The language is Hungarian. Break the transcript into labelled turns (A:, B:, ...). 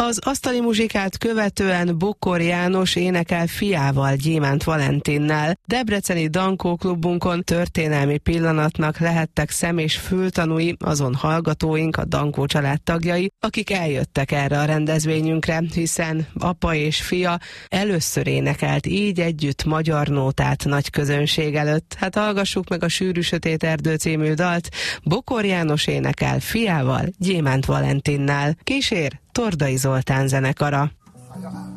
A: Az asztali muzsikát követően Bokor János énekel fiával, Gyémánt Valentinnel. Debreceni Dankó klubunkon történelmi pillanatnak lehettek szem- és fültanúi azon hallgatóink, a Dankó család tagjai, akik eljöttek erre a rendezvényünkre, hiszen apa és fia először énekelt így együtt magyar nótát nagy közönség előtt. Hát hallgassuk meg a Sűrű sötét erdő című dalt. Bokor János énekel fiával, Gyémánt Valentinnel. Kísér Tordai Zoltán zenekara.